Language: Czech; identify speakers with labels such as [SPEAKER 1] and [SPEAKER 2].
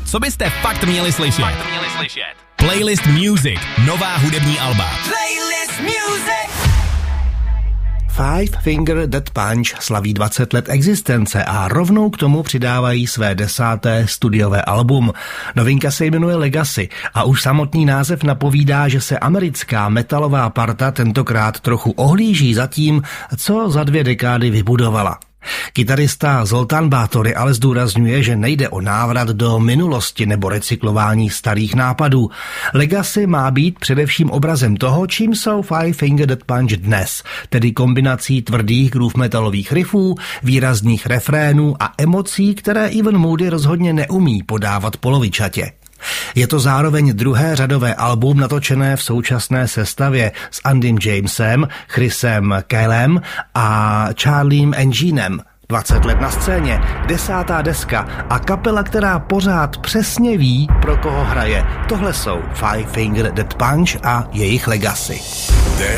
[SPEAKER 1] Co byste fakt měli slyšet? Playlist Music. Nová hudební alba.
[SPEAKER 2] Playlist Music.
[SPEAKER 3] Five Finger Death Punch slaví 20 let existence a rovnou k tomu přidávají své 10. studiové album. Novinka se jmenuje Legacy a už samotný název napovídá, že se americká metalová parta tentokrát trochu ohlíží za tím, co za 2 dekády vybudovala. Kytarista Zoltán Bátory ale zdůrazňuje, že nejde o návrat do minulosti nebo recyklování starých nápadů. Legacy má být především obrazem toho, čím jsou Five Finger Death Punch dnes, tedy kombinací tvrdých groove metalových riffů, výrazných refrénů a emocí, které Evan Moody rozhodně neumí podávat polovičatě. Je to zároveň druhé řadové album natočené v současné sestavě s Andym Jamesem, Chrisem Kylem a Charliem Enginem. 20 let na scéně, 10. deska a kapela, která pořád přesně ví, pro koho hraje. Tohle jsou Five Finger Death Punch a jejich Legacy.